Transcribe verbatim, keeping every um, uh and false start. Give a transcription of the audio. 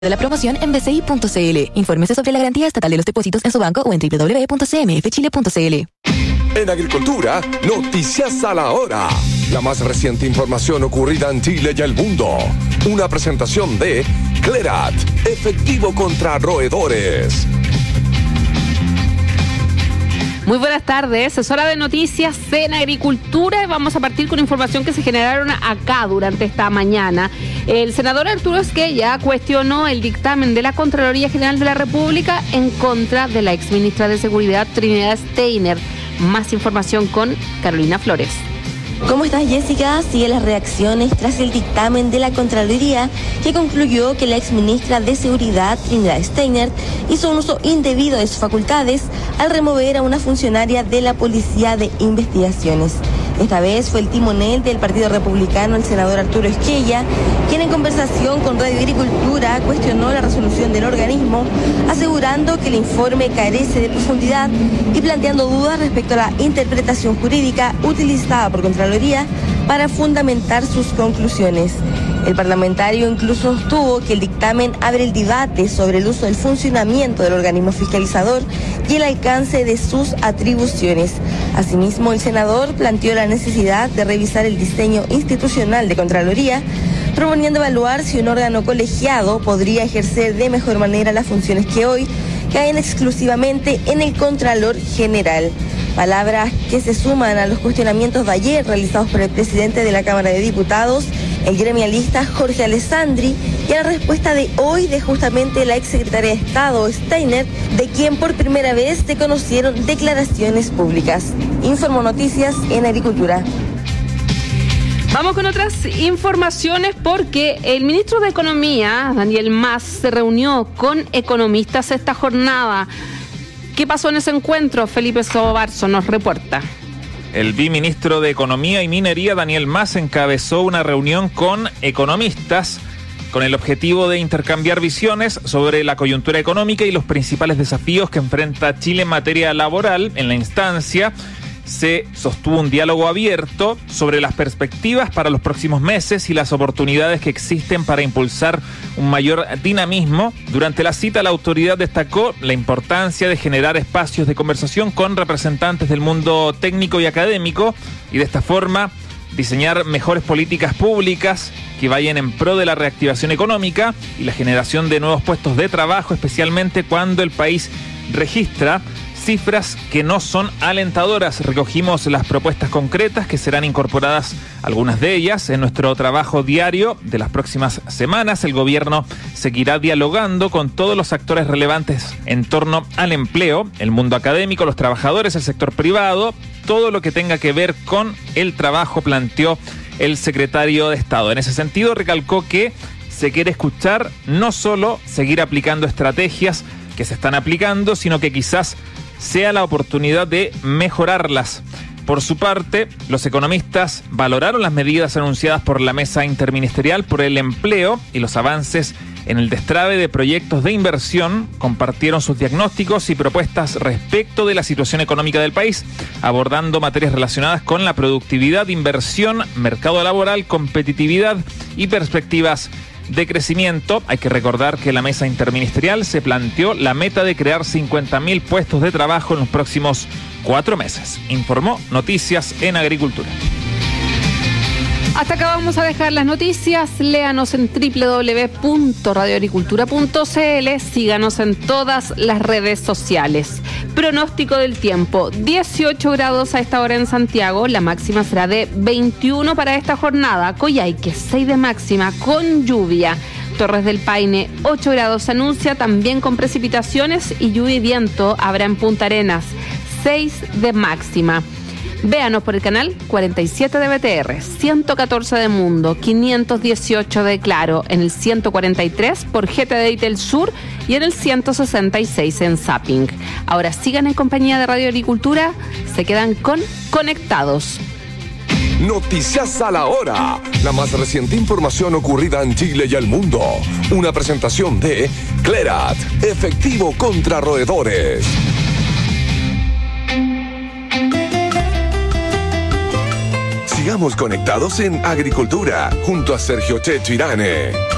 de la promoción en b c i punto c l. Infórmese sobre la garantía estatal de los depósitos en su banco o en doble u doble u doble u punto c m f chile punto c l. En Agricultura, noticias a la hora. La más reciente información ocurrida en Chile y el mundo. Una presentación de Clerat, efectivo contra roedores. Muy buenas tardes, es hora de noticias en Agricultura y vamos a partir con información que se generaron acá durante esta mañana. El senador Arturo Esquella cuestionó el dictamen de la Contraloría General de la República en contra de la exministra de Seguridad Trinidad Steiner. Más información con Carolina Flores. ¿Cómo estás, Jessica? Sigue las reacciones tras el dictamen de la Contraloría que concluyó que la exministra de Seguridad, Trinidad Steiner, hizo un uso indebido de sus facultades al remover a una funcionaria de la Policía de Investigaciones. Esta vez fue el timonel del Partido Republicano, el senador Arturo Esquella, quien en conversación con Radio Agricultura cuestionó la resolución del organismo, asegurando que el informe carece de profundidad y planteando dudas respecto a la interpretación jurídica utilizada por Contraloría para fundamentar sus conclusiones. El parlamentario incluso sostuvo que el dictamen abre el debate sobre el uso del funcionamiento del organismo fiscalizador y el alcance de sus atribuciones. Asimismo, el senador planteó la necesidad de revisar el diseño institucional de Contraloría, proponiendo evaluar si un órgano colegiado podría ejercer de mejor manera las funciones que hoy caen exclusivamente en el Contralor General. Palabras que se suman a los cuestionamientos de ayer realizados por el presidente de la Cámara de Diputados, el gremialista Jorge Alessandri, y a la respuesta de hoy de justamente la exsecretaria de Estado, Steiner, de quien por primera vez se conocieron declaraciones públicas. Informó Noticias en Agricultura. Vamos con otras informaciones porque el ministro de Economía, Daniel Mas, se reunió con economistas esta jornada. ¿Qué pasó en ese encuentro? Felipe Sobarzo nos reporta. El viceministro de Economía y Minería, Daniel Mas, encabezó una reunión con economistas con el objetivo de intercambiar visiones sobre la coyuntura económica y los principales desafíos que enfrenta Chile en materia laboral. En la instancia se sostuvo un diálogo abierto sobre las perspectivas para los próximos meses y las oportunidades que existen para impulsar un mayor dinamismo. Durante la cita, la autoridad destacó la importancia de generar espacios de conversación con representantes del mundo técnico y académico y de esta forma diseñar mejores políticas públicas que vayan en pro de la reactivación económica y la generación de nuevos puestos de trabajo, especialmente cuando el país registra cifras que no son alentadoras. Recogimos las propuestas concretas que serán incorporadas, algunas de ellas, en nuestro trabajo diario de las próximas semanas. El gobierno seguirá dialogando con todos los actores relevantes en torno al empleo, el mundo académico, los trabajadores, el sector privado, todo lo que tenga que ver con el trabajo, planteó el secretario de Estado. En ese sentido, recalcó que se quiere escuchar, no solo seguir aplicando estrategias que se están aplicando, sino que quizás sea la oportunidad de mejorarlas. Por su parte, los economistas valoraron las medidas anunciadas por la Mesa Interministerial por el Empleo y los avances en el destrabe de proyectos de inversión. Compartieron sus diagnósticos y propuestas respecto de la situación económica del país, abordando materias relacionadas con la productividad, inversión, mercado laboral, competitividad y perspectivas de crecimiento. Hay que recordar que la mesa interministerial se planteó la meta de crear cincuenta mil puestos de trabajo en los próximos cuatro meses. Informó Noticias en Agricultura. Hasta acá vamos a dejar las noticias. Léanos en doble u doble u doble u punto radio agricultura punto c l. Síganos en todas las redes sociales. Pronóstico del tiempo: dieciocho grados a esta hora en Santiago. La máxima será de veintiuno para esta jornada. Coyhaique, seis de máxima con lluvia. Torres del Paine, ocho grados se anuncia, también con precipitaciones y lluvia y viento habrá en Punta Arenas, seis de máxima. Véanos por el canal cuarenta y siete de B T R, ciento catorce de Mundo, quinientos dieciocho de Claro, en el ciento cuarenta y tres por G T D del Sur y en el ciento sesenta y seis en Zapping. Ahora sigan en compañía de Radio Agricultura, se quedan con Conectados. Noticias a la hora. La más reciente información ocurrida en Chile y el mundo. Una presentación de Clerat, efectivo contra roedores. Sigamos conectados en Agricultura, junto a Sergio Checho Irane.